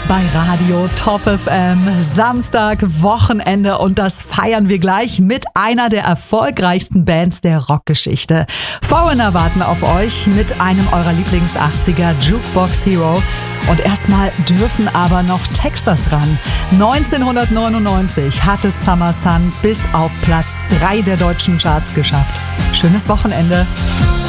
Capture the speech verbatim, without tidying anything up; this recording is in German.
bei Radio Top F M. Samstag, Wochenende und das feiern wir gleich mit einer der erfolgreichsten Bands der Rockgeschichte. Foreigner warten auf euch mit einem eurer Lieblings-achtziger Jukebox Hero. Und erstmal dürfen aber noch Texas ran. neunzehnhundertneunundneunzig hat es Summer Sun bis auf Platz drei der deutschen Charts geschafft. Schönes Wochenende.